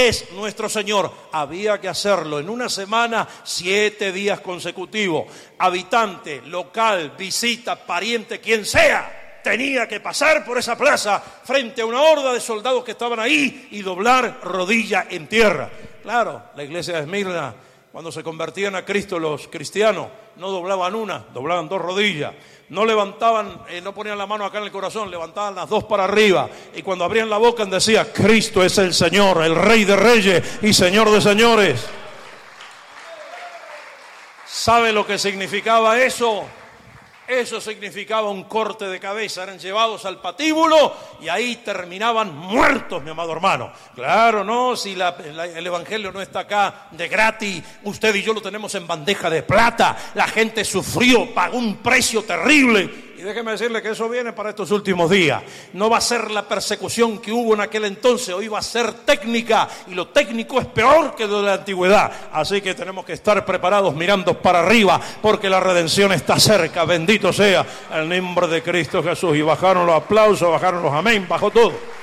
es nuestro Señor. Había que hacerlo en una semana, 7 días consecutivos. Habitante, local, visita, pariente, quien sea, tenía que pasar por esa plaza frente a una horda de soldados que estaban ahí y doblar rodilla en tierra. Claro, la iglesia de Esmirna, cuando se convertían a Cristo los cristianos, no doblaban una, doblaban 2 rodillas. No levantaban, no ponían la mano acá en el corazón, levantaban las 2 para arriba. Y cuando abrían la boca decía: Cristo es el Señor, el Rey de Reyes y Señor de Señores. ¿Sabe lo que significaba eso? Eso significaba un corte de cabeza. Eran llevados al patíbulo y ahí terminaban muertos, mi amado hermano. Claro, no, si el evangelio no está acá de gratis, usted y yo lo tenemos en bandeja de plata. La gente sufrió, pagó un precio terrible. Y déjeme decirle que eso viene para estos últimos días. No va a ser la persecución que hubo en aquel entonces, hoy va a ser técnica, y lo técnico es peor que lo de la antigüedad. Así que tenemos que estar preparados mirando para arriba, porque la redención está cerca. Bendito sea el nombre de Cristo Jesús. Y bajaron los aplausos, bajaron los amén, bajó todo.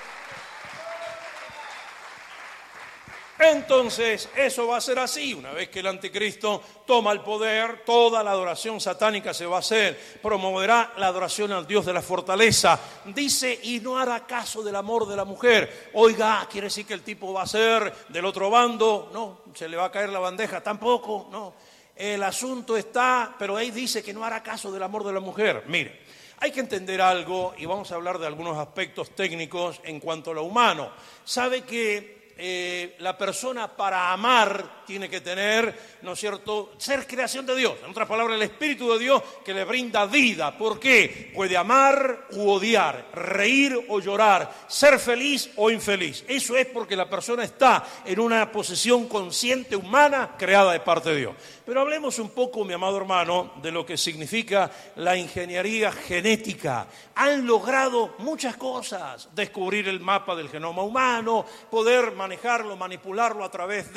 Entonces, eso va a ser así. Una vez que el anticristo toma el poder, toda la adoración satánica se va a hacer. Promoverá la adoración al Dios de la fortaleza. Dice, y no hará caso del amor de la mujer. Oiga, ¿quiere decir que el tipo va a ser del otro bando? No, se le va a caer la bandeja. Tampoco, no. El asunto está, pero ahí dice que no hará caso del amor de la mujer. Mire, hay que entender algo, y vamos a hablar de algunos aspectos técnicos en cuanto a lo humano. Sabe que la persona para amar tiene que tener, ¿no es cierto?, ser creación de Dios. En otras palabras, el Espíritu de Dios que le brinda vida. ¿Por qué? Puede amar u odiar, reír o llorar, ser feliz o infeliz. Eso es porque la persona está en una posición consciente humana creada de parte de Dios. Pero hablemos un poco, mi amado hermano, de lo que significa la ingeniería genética. Han logrado muchas cosas: descubrir el mapa del genoma humano, poder manejarlo, manipularlo a través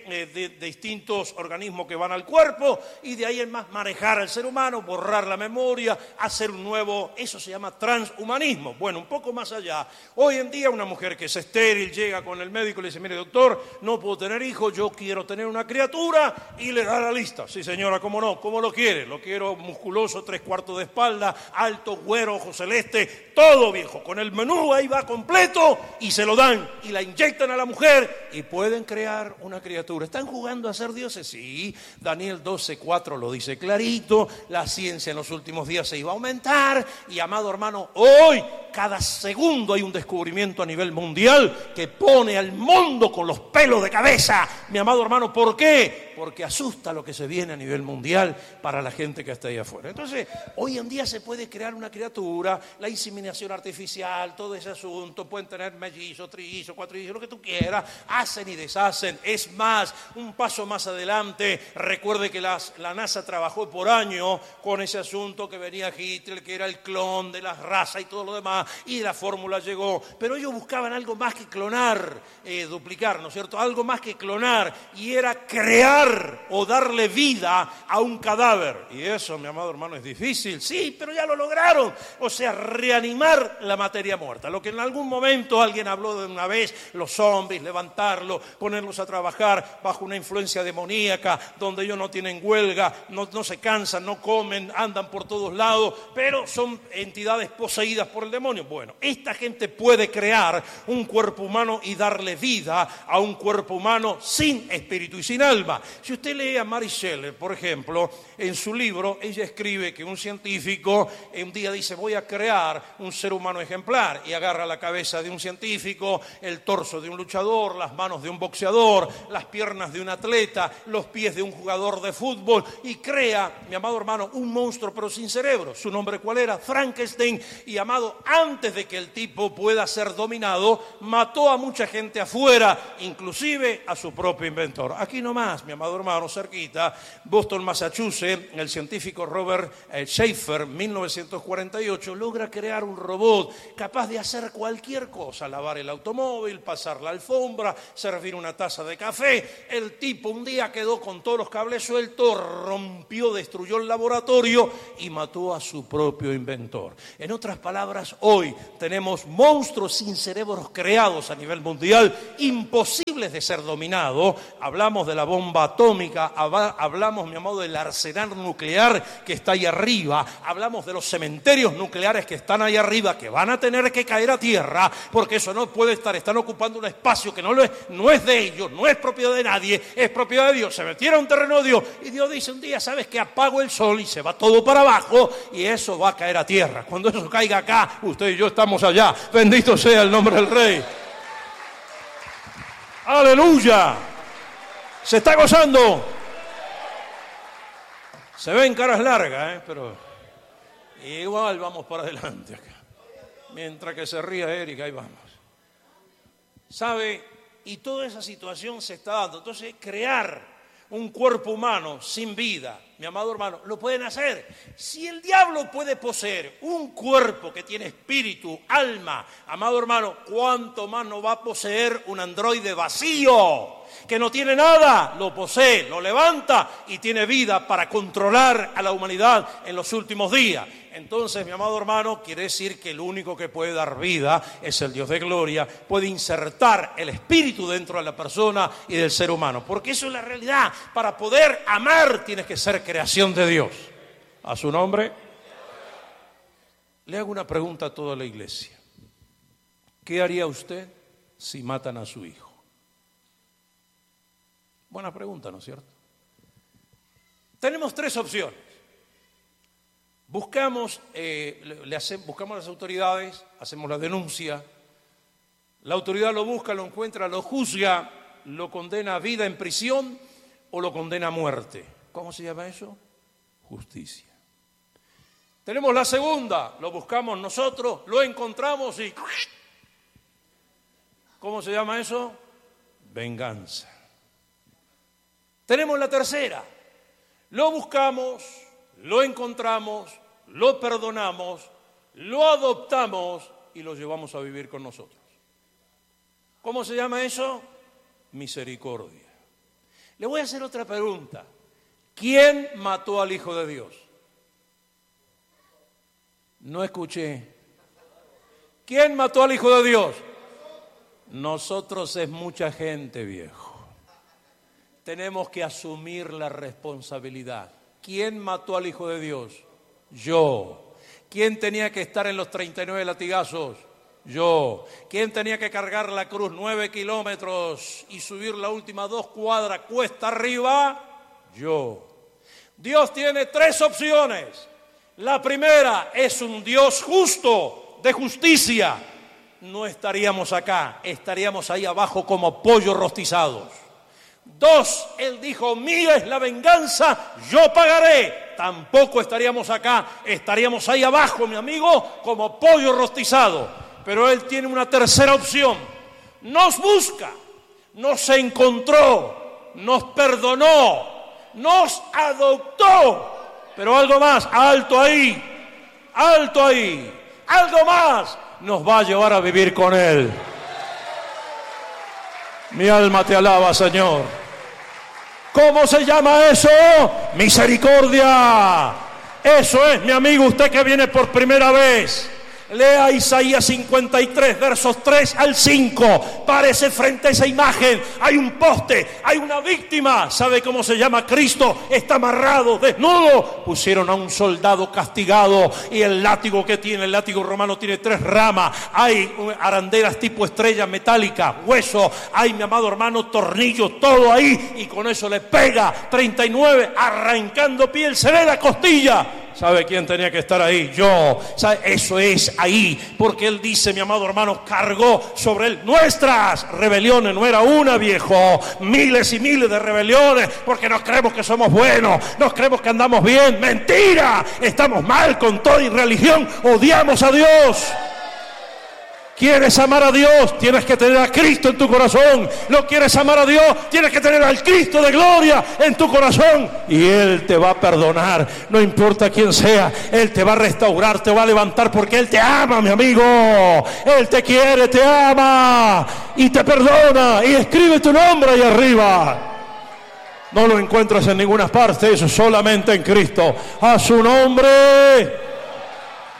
de distintos organismos que van al cuerpo, y de ahí en más manejar al ser humano, borrar la memoria, hacer un nuevo, eso se llama transhumanismo. Bueno, un poco más allá, hoy en día una mujer que es estéril llega con el médico y le dice: mire doctor, no puedo tener hijos, yo quiero tener una criatura, y le da la lista. Sí señora, cómo no, ¿cómo lo quiere? Lo quiero musculoso, 3/4 de espalda, alto, güero, ojo celeste, todo viejo, con el menú ahí va completo, y se lo dan, y la inyectan a la mujer, y pueden crear una criatura. ¿Están jugando a ser dioses? Sí, Daniel 12:4 lo dice clarito. La ciencia en los últimos días se iba a aumentar, y amado hermano, hoy cada segundo hay un descubrimiento a nivel mundial que pone al mundo con los pelos de cabeza, mi amado hermano. ¿Por qué? Porque asusta lo que se viene a nivel mundial para la gente que está ahí afuera. Entonces, hoy en día se puede crear una criatura, la inseminación artificial, todo ese asunto, pueden tener mellizos, trillizos, cuatrillizos, lo que tú quieras, hacen y deshacen. Es más, un paso más adelante, recuerde que la NASA trabajó por años con ese asunto, que venía Hitler, que era el clon de las razas y todo lo demás, y la fórmula llegó, pero ellos buscaban algo más que clonar, duplicar, ¿no es cierto? Algo más que clonar, y era crear o darle vida a un cadáver. Y eso, mi amado hermano, es difícil. Sí, pero ya lo lograron. O sea, reanimar la materia muerta. Lo que en algún momento alguien habló de una vez, los zombies, levantarlos, ponerlos a trabajar bajo una influencia demoníaca, donde ellos no tienen huelga, no se cansan, no comen, andan por todos lados, pero son entidades poseídas por el demonio. Bueno, esta gente puede crear un cuerpo humano y darle vida a un cuerpo humano sin espíritu y sin alma. Si usted lee a Mary Shelley, por ejemplo, en su libro, ella escribe que un científico un día dice: voy a crear un ser humano ejemplar, y agarra la cabeza de un científico, el torso de un luchador, las manos de un boxeador, las piernas de un atleta, los pies de un jugador de fútbol, y crea, mi amado hermano, un monstruo pero sin cerebro. ¿Su nombre cuál era? Frankenstein. Y amado, antes de que el tipo pueda ser dominado, mató a mucha gente afuera, inclusive a su propio inventor. Aquí nomás, mi amado hermano, cerquita, Boston, Massachusetts, el científico Robert Schaefer, 1948, logra crear un robot capaz de hacer cualquier cosa: lavar el automóvil, pasar la alfombra, servir una taza de café. El tipo un día quedó con todos los cables sueltos, rompió, destruyó el laboratorio y mató a su propio inventor. En otras palabras, hoy tenemos monstruos sin cerebros creados a nivel mundial, imposible imposibles de ser dominados. Hablamos de la bomba atómica, hablamos, mi amado, del arsenal nuclear que está ahí arriba, hablamos de los cementerios nucleares que están ahí arriba, que van a tener que caer a tierra, porque eso no puede estar, están ocupando un espacio que no es de ellos, no es propiedad de nadie, es propiedad de Dios. Se metieron en terreno de Dios, y Dios dice un día, ¿sabes qué? Apago el sol y se va todo para abajo, y eso va a caer a tierra. Cuando eso caiga acá, usted y yo estamos allá. Bendito sea el nombre del Rey. ¡Aleluya! ¿Se está gozando? Se ven caras largas, pero igual vamos para adelante acá. Mientras que se ría Erika, ahí vamos. ¿Sabe? Y toda esa situación se está dando. Entonces, crear un cuerpo humano sin vida, mi amado hermano, lo pueden hacer. Si el diablo puede poseer un cuerpo que tiene espíritu, alma, amado hermano, ¿cuánto más no va a poseer un androide vacío? Que no tiene nada, lo posee, lo levanta y tiene vida para controlar a la humanidad en los últimos días. Entonces, mi amado hermano, quiere decir que el único que puede dar vida es el Dios de gloria, puede insertar el espíritu dentro de la persona y del ser humano, porque eso es la realidad. Para poder amar tienes que ser creación de Dios. A su nombre. Le hago una pregunta a toda la iglesia. ¿Qué haría usted si matan a su hijo? Buena pregunta, ¿no es cierto? Tenemos tres opciones. Buscamos a las autoridades, hacemos la denuncia, la autoridad lo busca, lo encuentra, lo juzga, lo condena a vida en prisión o lo condena a muerte. ¿Cómo se llama eso? Justicia. Tenemos la segunda, lo buscamos nosotros, lo encontramos y... ¿Cómo se llama eso? Venganza. Tenemos la tercera, lo buscamos, lo encontramos, lo perdonamos, lo adoptamos y lo llevamos a vivir con nosotros. ¿Cómo se llama eso? Misericordia. Le voy a hacer otra pregunta. ¿Quién mató al Hijo de Dios? No escuché. ¿Quién mató al Hijo de Dios? Nosotros es mucha gente, viejo. Tenemos que asumir la responsabilidad. ¿Quién mató al Hijo de Dios? Yo. ¿Quién tenía que estar en los 39 latigazos? Yo. ¿Quién tenía que cargar la cruz 9 kilómetros y subir la última 2 cuadras cuesta arriba? Yo. Dios tiene 3 opciones. La primera es un Dios justo, de justicia. No estaríamos acá, estaríamos ahí abajo como pollos rostizados. 2, Él dijo, mía es la venganza, yo pagaré. Tampoco estaríamos acá, estaríamos ahí abajo, mi amigo, como pollo rostizado. Pero Él tiene una tercera opción. Nos busca, nos encontró, nos perdonó, nos adoptó. Pero algo más, alto ahí, algo más, nos va a llevar a vivir con Él. Mi alma te alaba, Señor. ¿Cómo se llama eso? Misericordia. Eso es, mi amigo, usted que viene por primera vez. Lea Isaías 53, versos 3 al 5. Párese frente a esa imagen. Hay un poste, hay una víctima. ¿Sabe cómo se llama? Cristo. Está amarrado, desnudo. Pusieron a un soldado castigado. Y el látigo que tiene, el látigo romano tiene 3 ramas. Hay arandelas tipo estrella metálica, hueso. Hay, mi amado hermano, tornillos, todo ahí. Y con eso le pega 39, arrancando piel. Se ve la costilla. ¿Sabe quién tenía que estar ahí? Yo. ¿Sabe? Eso es ahí, porque Él dice, mi amado hermano, cargó sobre Él nuestras rebeliones. No era una, viejo, miles y miles de rebeliones, porque nos creemos que somos buenos, nos creemos que andamos bien. ¡Mentira! Estamos mal con toda irreligión, odiamos a Dios. ¿Quieres amar a Dios? Tienes que tener a Cristo en tu corazón. ¿No quieres amar a Dios? Tienes que tener al Cristo de gloria en tu corazón. Y Él te va a perdonar, no importa quién sea. Él te va a restaurar, te va a levantar, porque Él te ama, mi amigo. Él te quiere, te ama y te perdona. Y escribe tu nombre ahí arriba. No lo encuentras en ninguna parte, eso solamente en Cristo. A su nombre.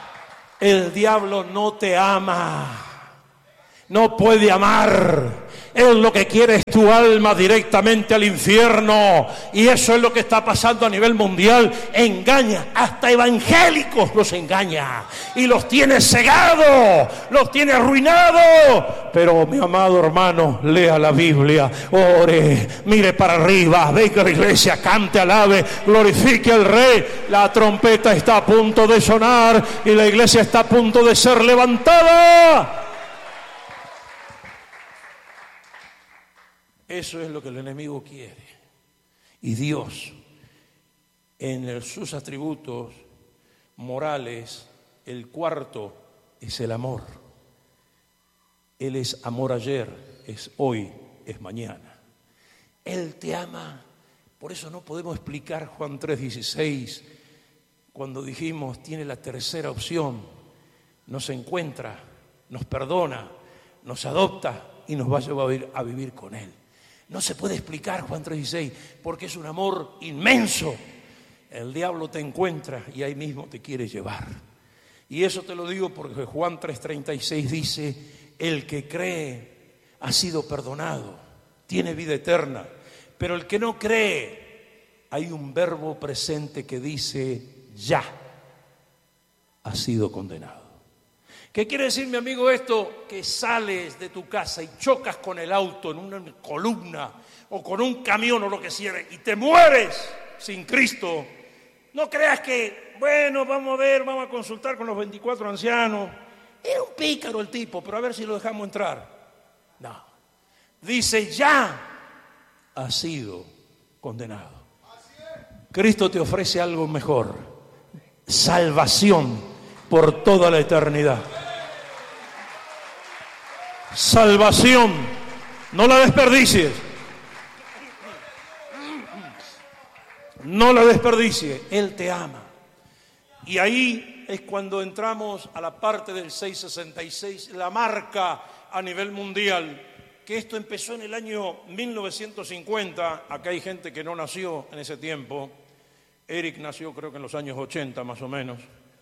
El diablo no te ama. No puede amar. Él lo que quiere es tu alma directamente al infierno. Y eso es lo que está pasando a nivel mundial. Engaña, hasta evangélicos los engaña. Y los tiene cegados, los tiene arruinados. Pero mi amado hermano, lea la Biblia, ore, mire para arriba, venga a la iglesia, cante, alabe, glorifique al Rey. La trompeta está a punto de sonar y la iglesia está a punto de ser levantada. Eso es lo que el enemigo quiere. Y Dios, en sus atributos morales, el cuarto es el amor. Él es amor ayer, es hoy, es mañana. Él te ama. Por eso no podemos explicar Juan 3:16, cuando dijimos, tiene la tercera opción. Nos encuentra, nos perdona, nos adopta y nos va a llevar a vivir con Él. No se puede explicar Juan 3:16 porque es un amor inmenso. El diablo te encuentra y ahí mismo te quiere llevar. Y eso te lo digo porque Juan 3:36 dice, el que cree ha sido perdonado, tiene vida eterna. Pero el que no cree, hay un verbo presente que dice, ya ha sido condenado. ¿Qué quiere decir, mi amigo, esto? Que sales de tu casa y chocas con el auto en una columna o con un camión o lo que sea y te mueres sin Cristo. No creas que, bueno, vamos a ver, vamos a consultar con los 24 ancianos. Era un pícaro el tipo, pero a ver si lo dejamos entrar. No. Dice, ya ha sido condenado. Cristo te ofrece algo mejor. Salvación por toda la eternidad. Salvación, no la desperdicies. No la desperdicies. Él te ama. Y ahí es cuando entramos a la parte del 666, la marca a nivel mundial, que esto empezó en el año 1950. Acá hay gente que no nació en ese tiempo. Eric nació creo que en los años 80 más o menos.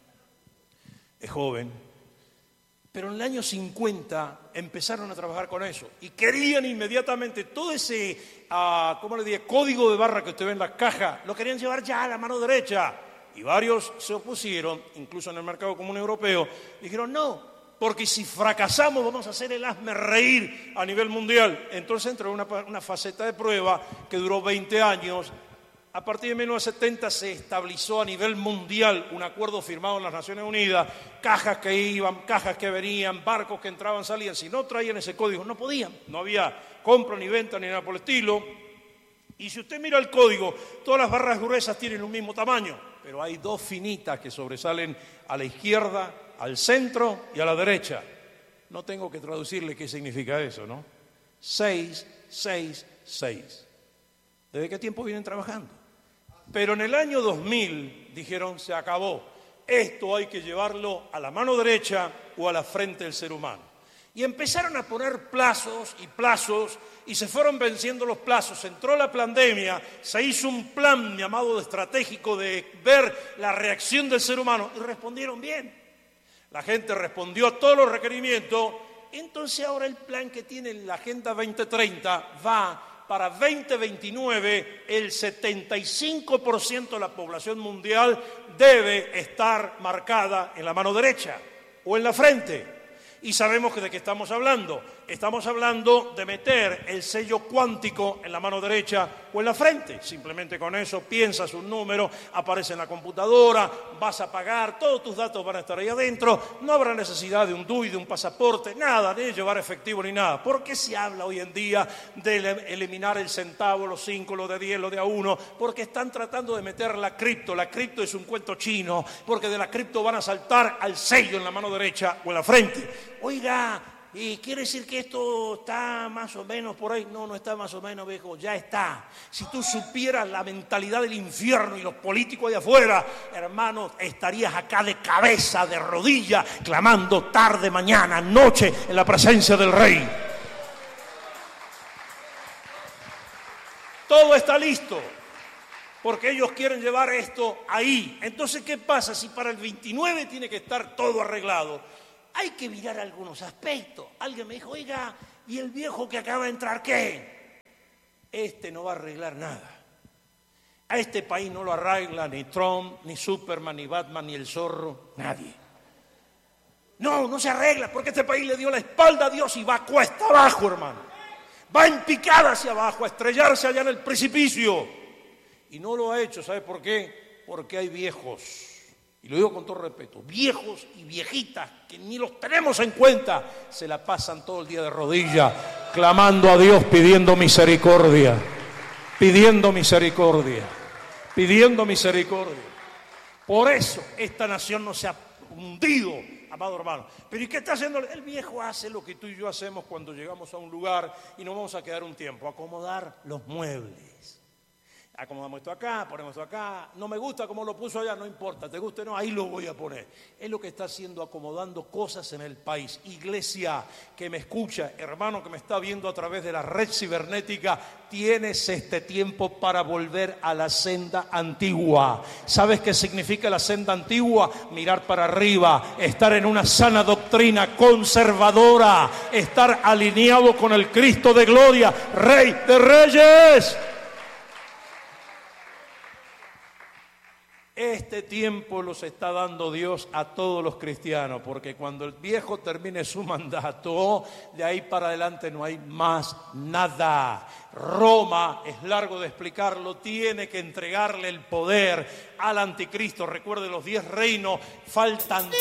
Es joven. Pero en el año 50 empezaron a trabajar con eso y querían inmediatamente todo ese, código de barra que usted ve en las cajas, lo querían llevar ya a la mano derecha. Y varios se opusieron, incluso en el mercado común europeo, dijeron no, porque si fracasamos vamos a hacer el hazme reír a nivel mundial. Entonces entró una faceta de prueba que duró 20 años. A partir de 1970 se estabilizó a nivel mundial un acuerdo firmado en las Naciones Unidas, cajas que iban, cajas que venían, barcos que entraban, salían. Si no traían ese código, no podían. No había compra ni venta ni nada por el estilo. Y si usted mira el código, todas las barras gruesas tienen un mismo tamaño, pero hay dos finitas que sobresalen a la izquierda, al centro y a la derecha. No tengo que traducirle qué significa eso, ¿no? 6, 6, 6. ¿Desde qué tiempo vienen trabajando? Pero en el año 2000 dijeron, se acabó. Esto hay que llevarlo a la mano derecha o a la frente del ser humano. Y empezaron a poner plazos y se fueron venciendo los plazos. Entró la pandemia, se hizo un plan llamado estratégico de ver la reacción del ser humano y respondieron bien. La gente respondió a todos los requerimientos. Entonces ahora el plan que tiene la Agenda 2030 va para 2029, el 75% de la población mundial debe estar marcada en la mano derecha o en la frente. Y sabemos de qué estamos hablando. Estamos hablando de meter el sello cuántico en la mano derecha o en la frente. Simplemente con eso piensas un número, aparece en la computadora, vas a pagar, todos tus datos van a estar ahí adentro. No habrá necesidad de un DUI, de un pasaporte, nada, de llevar efectivo ni nada. ¿Por qué se habla hoy en día de eliminar el centavo, los 5, los de 10, los de a 1? Porque están tratando de meter la cripto. La cripto es un cuento chino, porque de la cripto van a saltar al sello en la mano derecha o en la frente. Oiga, ¿y quiere decir que esto está más o menos por ahí? No, no está más o menos, viejo, ya está. Si tú supieras la mentalidad del infierno y los políticos de afuera, hermano, estarías acá de cabeza, de rodillas, clamando tarde, mañana, noche, en la presencia del Rey. Todo está listo, porque ellos quieren llevar esto ahí. Entonces, ¿qué pasa? Si para el 29 tiene que estar todo arreglado, hay que mirar algunos aspectos. Alguien me dijo, oiga, ¿y el viejo que acaba de entrar qué? Este no va a arreglar nada. A este país no lo arregla ni Trump, ni Superman, ni Batman, ni el zorro, nadie. No se arregla porque este país le dio la espalda a Dios y va cuesta abajo, hermano. Va en picada hacia abajo, a estrellarse allá en el precipicio. Y no lo ha hecho, ¿sabe por qué? Porque hay viejos, y lo digo con todo respeto, viejos y viejitas que ni los tenemos en cuenta, se la pasan todo el día de rodillas, clamando a Dios, pidiendo misericordia, pidiendo misericordia, pidiendo misericordia. Por eso esta nación no se ha hundido, amado hermano. Pero ¿y qué está haciendo? El viejo hace lo que tú y yo hacemos cuando llegamos a un lugar y nos vamos a quedar un tiempo, acomodar los muebles. Acomodamos esto acá, ponemos esto acá. No me gusta como lo puso allá, no importa, te guste o no, ahí lo voy a poner. Es lo que está haciendo, acomodando cosas en el país. Iglesia que me escucha, hermano que me está viendo a través de la red cibernética, tienes este tiempo para volver a la senda antigua. ¿Sabes qué significa la senda antigua? Mirar para arriba, estar en una sana doctrina conservadora, estar alineado con el Cristo de gloria, Rey de Reyes. Este tiempo los está dando Dios a todos los cristianos, porque cuando el viejo termine su mandato, de ahí para adelante no hay más nada. Roma, es largo de explicarlo, tiene que entregarle el poder al anticristo. Recuerde, los 10 reinos, faltan